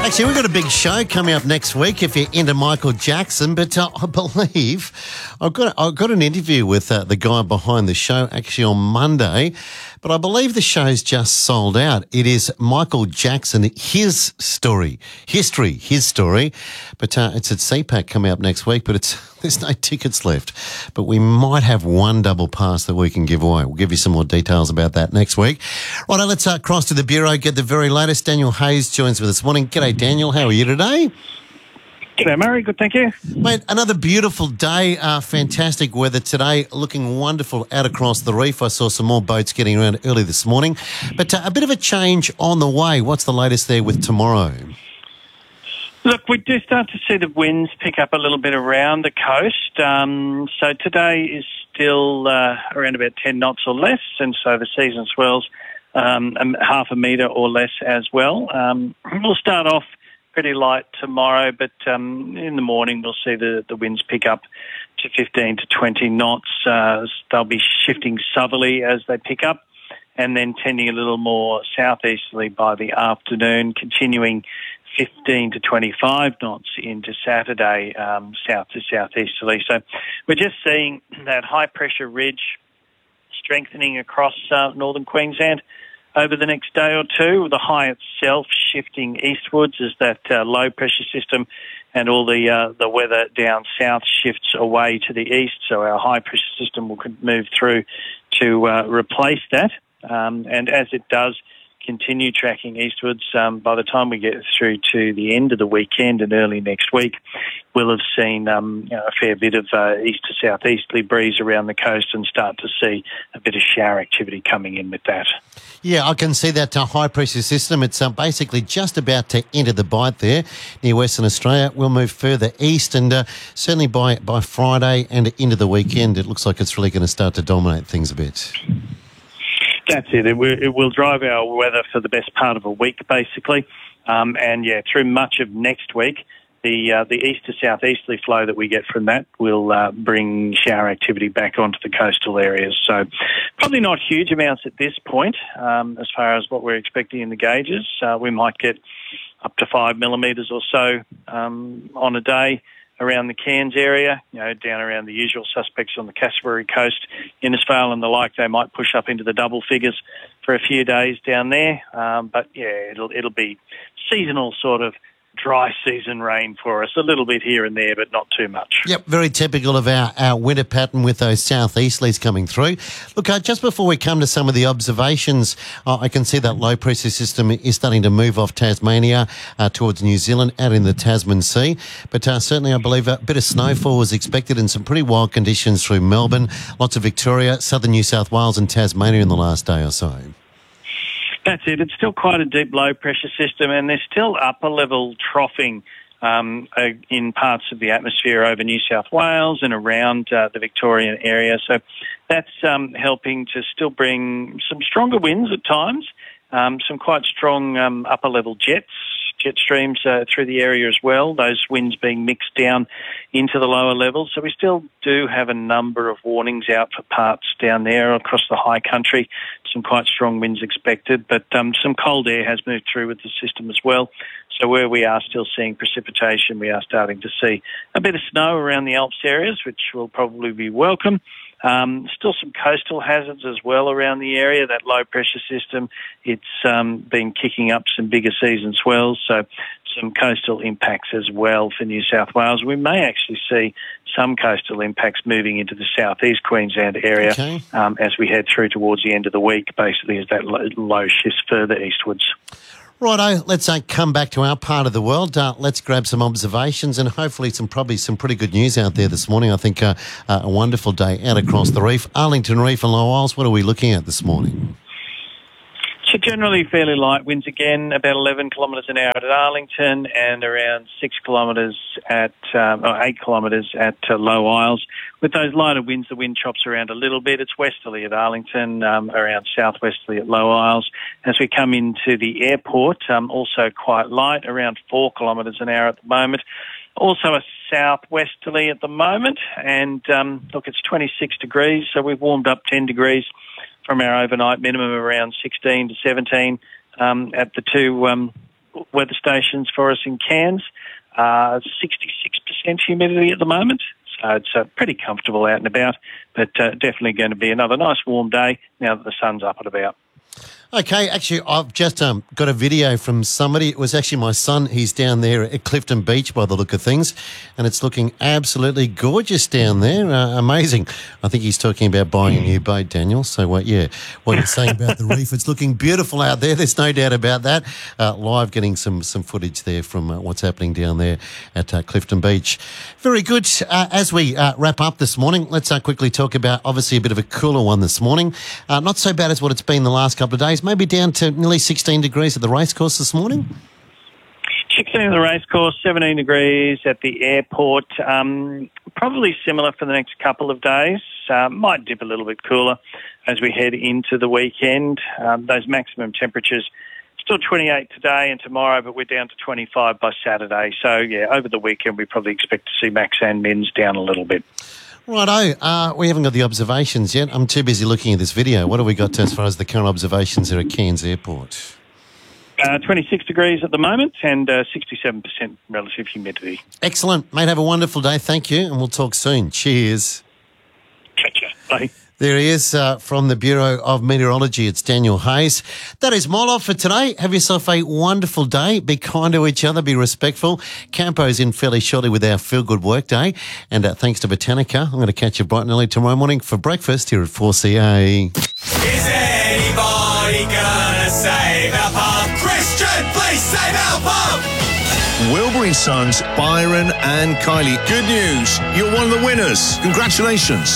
Actually, we've got a big show coming up next week if you're into Michael Jackson, but I believe I've got an interview with the guy behind the show actually on Monday, but I believe the show's just sold out. It is Michael Jackson, his story, history, his story, but it's at CPAC coming up next week, but there's no tickets left, but we might have one double pass that we can give away. We'll give you some more details about that next week. Right, let's cross to the Bureau, get the very latest. Daniel Hayes joins with us this morning. G'day, Daniel. How are you today? G'day, Murray. Good, thank you. Mate, another beautiful day. Fantastic weather today. Looking wonderful out across the reef. I saw some more boats getting around early this morning. But a bit of a change on the way. What's the latest there with tomorrow? Look, we do start to see the winds pick up a little bit around the coast. So today is still around about 10 knots or less, and so the season swells half a metre or less as well. We'll start off pretty light tomorrow, but in the morning we'll see the winds pick up to 15 to 20 knots. They'll be shifting southerly as they pick up, and then tending a little more southeasterly by the afternoon, continuing 15 to 25 knots into Saturday, south to southeasterly. So we're just seeing that high-pressure ridge strengthening across northern Queensland over the next day or two. The high itself shifting eastwards as that low-pressure system and all the weather down south shifts away to the east. So our high-pressure system will move through to replace that. And as it does continue tracking eastwards, by the time we get through to the end of the weekend and early next week, we'll have seen a fair bit of east to southeasterly breeze around the coast and start to see a bit of shower activity coming in with that. Yeah, I can see that high pressure system. It's basically just about to enter the bite there near Western Australia. We'll move further east, and certainly by Friday and into the weekend, it looks like it's really going to start to dominate things a bit. That's it. It will drive our weather for the best part of a week, basically. And through much of next week, the east to southeasterly flow that we get from that will bring shower activity back onto the coastal areas. So probably not huge amounts at this point as far as what we're expecting in the gauges. We might get up to 5 millimetres or so on a day around the Cairns area, down around the usual suspects on the Cassowary coast, Innisfail and the like. They might push up into the double figures for a few days down there. But it'll be seasonal sort of dry season rain for us, a little bit here and there, but not too much. Yep, very typical of our winter pattern with those southeasterlies coming through. Look, just before we come to some of the observations, I can see that low pressure system is starting to move off Tasmania towards New Zealand, out in the Tasman Sea. But certainly I believe a bit of snowfall is expected and some pretty wild conditions through Melbourne, lots of Victoria, southern New South Wales and Tasmania in the last day or so. That's it. It's still quite a deep low-pressure system, and there's still upper-level troughing in parts of the atmosphere over New South Wales and around the Victorian area. So that's helping to still bring some stronger winds at times, some quite strong upper-level jet streams through the area as well, those winds being mixed down into the lower levels. So we still do have a number of warnings out for parts down there across the high country, some quite strong winds expected, but some cold air has moved through with the system as well. So where we are still seeing precipitation, we are starting to see a bit of snow around the Alps areas, which will probably be welcome. Still some coastal hazards as well around the area, that low pressure system. It's been kicking up some bigger season swells, so some coastal impacts as well for New South Wales. We may actually see some coastal impacts moving into the southeast Queensland area as we head through towards the end of the week, basically as that low shifts further eastwards. Righto, let's come back to our part of the world. Let's grab some observations and hopefully probably some pretty good news out there this morning. I think a wonderful day out across the reef. Arlington Reef and Low Isles, what are we looking at this morning? So generally fairly light winds again, about 11 kilometres an hour at Arlington and around 8 kilometres at Low Isles. With those lighter winds, the wind chops around a little bit. It's westerly at Arlington, around southwesterly at Low Isles. As we come into the airport, also quite light, around 4 kilometres an hour at the moment. Also a southwesterly at the moment, and look, it's 26 degrees, so we've warmed up 10 degrees from our overnight minimum around 16 to 17 at the two weather stations for us in Cairns. 66% humidity at the moment. So it's pretty comfortable out and about, but definitely going to be another nice warm day now that the sun's up and about. Okay, actually, I've just got a video from somebody. It was actually my son. He's down there at Clifton Beach by the look of things, and it's looking absolutely gorgeous down there. Amazing. I think he's talking about buying a new boat, Daniel. So, what you're saying about the reef, it's looking beautiful out there. There's no doubt about that. Live getting some footage there from what's happening down there at Clifton Beach. Very good. As we wrap up this morning, let's quickly talk about, obviously, a bit of a cooler one this morning. Not so bad as what it's been the last couple of days. Maybe down to nearly 16 degrees at the racecourse this morning? 16 at the racecourse, 17 degrees at the airport. Probably similar for the next couple of days. Might dip a little bit cooler as we head into the weekend. Those maximum temperatures still 28 today and tomorrow, but we're down to 25 by Saturday. So, yeah, over the weekend we probably expect to see max and mins down a little bit. Righto, we haven't got the observations yet. I'm too busy looking at this video. What have we got as far as the current observations there at Cairns Airport? 26 degrees at the moment and 67% relative humidity. Excellent. Mate, have a wonderful day. Thank you, and we'll talk soon. Cheers. Catch ya. Bye. There he is from the Bureau of Meteorology. It's Daniel Hayes. That is my lot for today. Have yourself a wonderful day. Be kind to each other. Be respectful. Campo's in fairly shortly with our Feel Good Work Day. And thanks to Botanica, I'm going to catch you bright and early tomorrow morning for breakfast here at 4CA. Is anybody gonna save our pub? Christian, please save our pub! Wilbury Sons, Byron and Kylie. Good news, you're one of the winners. Congratulations.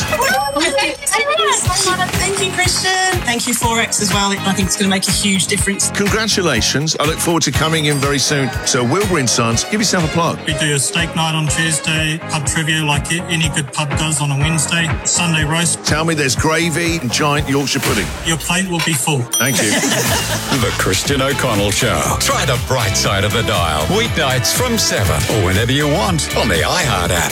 Thank you, Christian. Thank you, Forex, as well. I think it's going to make a huge difference. Congratulations. I look forward to coming in very soon. So, Wilbury Sons, give yourself a plug. We do a steak night on Tuesday, pub trivia like any good pub does on a Wednesday, Sunday roast. Tell me there's gravy and giant Yorkshire pudding. Your plate will be full. Thank you. The Christian O'Connell Show. Try the bright side of the dial. Weeknights from 7 or whenever you want on the iHeart app.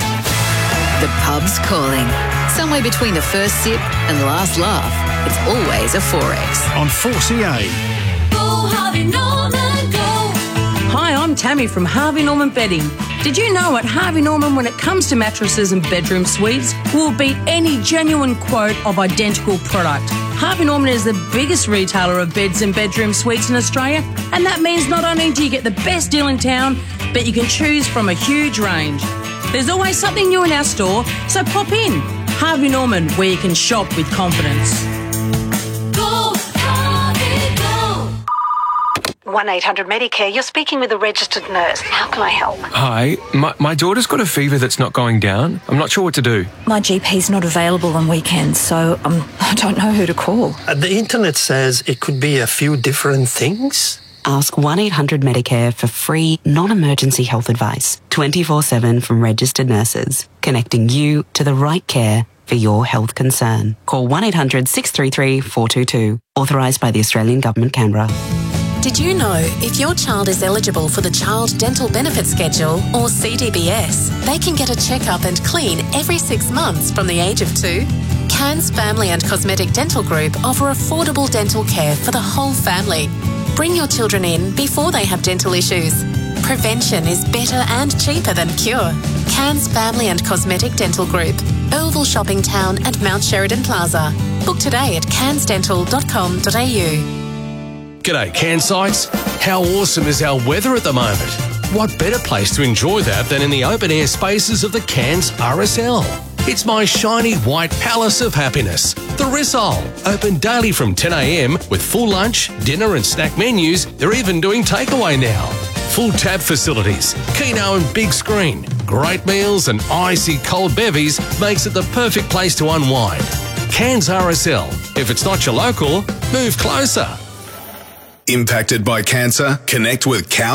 The pub's calling. Somewhere between the first sip and the last laugh, it's always a Forex. On 4CA. Go Harvey Norman, go. Hi, I'm Tammy from Harvey Norman Bedding. Did you know at Harvey Norman, when it comes to mattresses and bedroom suites, we'll beat any genuine quote of identical product. Harvey Norman is the biggest retailer of beds and bedroom suites in Australia, and that means not only do you get the best deal in town, but you can choose from a huge range. There's always something new in our store, so pop in. Harvey Norman, where you can shop with confidence. Go Harvey, go. 1-800-Medicare, you're speaking with a registered nurse. How can I help? Hi, my daughter's got a fever that's not going down. I'm not sure what to do. My GP's not available on weekends, so I don't know who to call. The internet says it could be a few different things. Ask 1-800-Medicare for free, non-emergency health advice, 24/7 from registered nurses, connecting you to the right care for your health concern. Call 1-800-633-422, authorised by the Australian Government, Canberra. Did you know if your child is eligible for the Child Dental Benefit Schedule, or CDBS, they can get a checkup and clean every 6 months from the age of 2? Cairns Family and Cosmetic Dental Group offer affordable dental care for the whole family. Bring your children in before they have dental issues. Prevention is better and cheaper than cure. Cairns Family and Cosmetic Dental Group, Earlville Shopping Town and Mount Sheridan Plaza. Book today at cairnsdental.com.au. G'day, Cairnsites. How awesome is our weather at the moment? What better place to enjoy that than in the open-air spaces of the Cairns RSL? It's my shiny white palace of happiness, the Rissole. Open daily from 10 a.m. with full lunch, dinner and snack menus. They're even doing takeaway now. Full tab facilities, keno and big screen, great meals and icy cold bevies makes it the perfect place to unwind. Cairns RSL. If it's not your local, move closer. Impacted by cancer? Connect with Cow